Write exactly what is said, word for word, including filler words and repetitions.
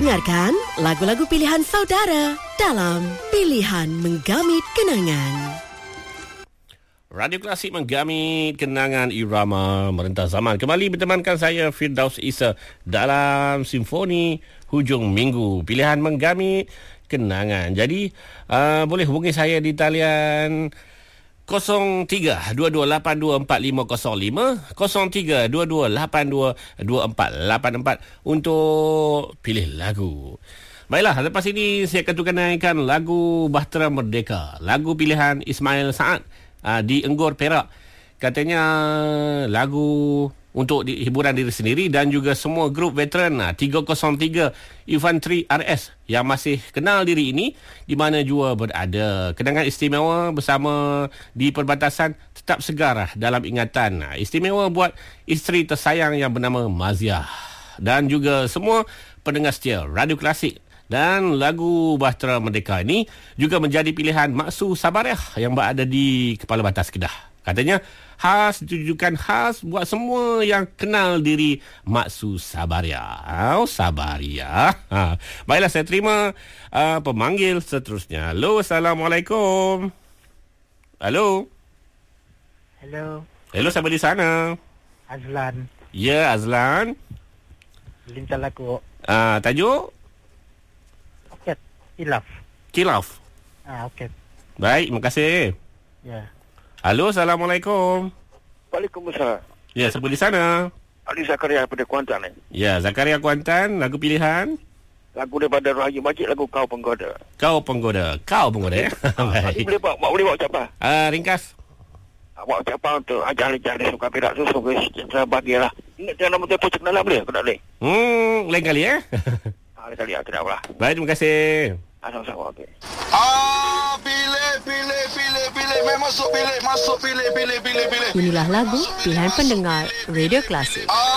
dengarkan lagu-lagu pilihan saudara dalam Pilihan Menggamit Kenangan. Radio Klasik menggamit kenangan irama merentas zaman. Kembali bertemankan saya Firdaus Isa dalam Simfoni Hujung Minggu, pilihan menggamit kenangan. Jadi uh, boleh hubungi saya di talian kosong tiga dua dua lapan dua empat lima kosong lima, kosong tiga dua dua lapan dua dua empat lapan empat untuk pilih lagu. Baiklah, lepas ini saya akan tukarkan lagu Bahtera Merdeka, lagu pilihan Ismail Saad uh, di Enggor, Perak. Katanya lagu untuk di, hiburan diri sendiri dan juga semua grup veteran uh, tiga kosong tiga Infantry R S yang masih kenal diri ini, di mana jua berada. Kenangan istimewa bersama di perbatasan tetap segar dalam ingatan. Uh, istimewa buat isteri tersayang yang bernama Maziah dan juga semua pendengar setia Radio Klasik. Dan lagu Bahtera Merdeka ini juga menjadi pilihan Maksu Sabariah yang berada di Kepala Batas Kedah. Katanya khas, ditujukan khas buat semua yang kenal diri Maksu Sabariah. Oh, Sabariah. Ha. Baiklah, saya terima uh, pemanggil seterusnya. Halo, Assalamualaikum. Halo. Hello. Hello, siapa di sana? Azlan. Ya, Azlan. Lintas lagu. Uh, tajuk? Oket. Kilaf. Kilaf. Ah, oket. Baik, terima kasih. Ya. Halo, Assalamualaikum. Waalaikumsalam. Ya, siapa di sana? Ali Zakaria daripada Kuantan ni. Ya, Zakaria Kuantan, lagu pilihan? Lagu daripada Rahayu Majid, lagu Kau Penggoda. Kau Penggoda. Kau Penggoda, ya? Baik. Boleh bawa, boleh bawa ucapan? Uh, ringkas. Bawa ucapan untuk ajar-ajar dia suka perak tu, suka sejahtera bahagialah. Ingat jangan nama telefon kenalan boleh? Aku tak boleh. Hmm, lain kali, ya? Ha, lain kali, aku tak lah. Baik, terima kasih. Sama-sama, okey. Ah, pilih, pilih, pilih, pilih. Memang masuk pilih, masuk pilih, pilih, pilih, pilih. Inilah lagu pilihan pendengar Radio Klasik. Ah,